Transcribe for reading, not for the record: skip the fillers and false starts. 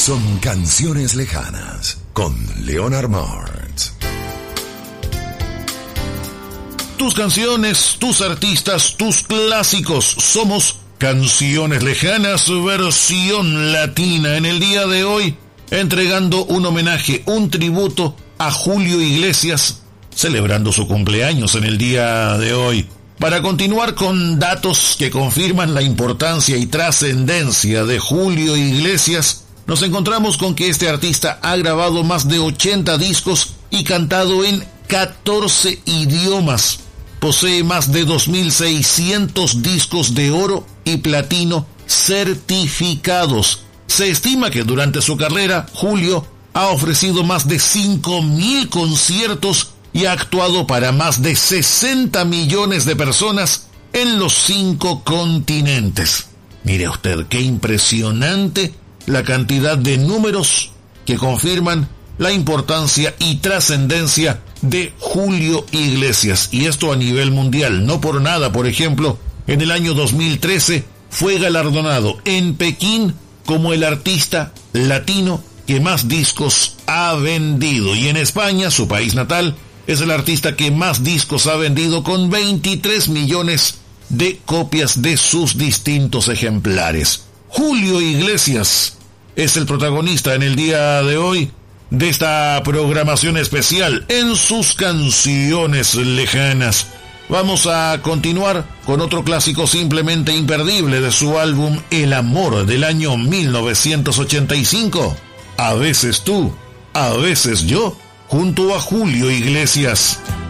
son Canciones Lejanas con Leonard Martz. Tus canciones, tus artistas, tus clásicos. Somos Canciones Lejanas, versión latina. En el día de hoy, entregando un homenaje, un tributo a Julio Iglesias, celebrando su cumpleaños en el día de hoy. Para continuar con datos que confirman la importancia y trascendencia de Julio Iglesias, nos encontramos con que este artista ha grabado más de 80 discos y cantado en 14 idiomas. Posee más de 2.600 discos de oro y platino certificados. Se estima que durante su carrera, Julio ha ofrecido más de 5.000 conciertos y ha actuado para más de 60 millones de personas en los 5 continentes. Mire usted, qué impresionante la cantidad de números que confirman la importancia y trascendencia de Julio Iglesias. Y esto a nivel mundial. No por nada, por ejemplo, en el año 2013 fue galardonado en Pekín como el artista latino que más discos ha vendido. Y en España, su país natal, es el artista que más discos ha vendido con 23 millones de copias de sus distintos ejemplares. Julio Iglesias es el protagonista en el día de hoy de esta programación especial en sus Canciones Lejanas. Vamos a continuar con otro clásico simplemente imperdible de su álbum El Amor del año 1985. A veces tú, a veces yo, junto a Julio Iglesias.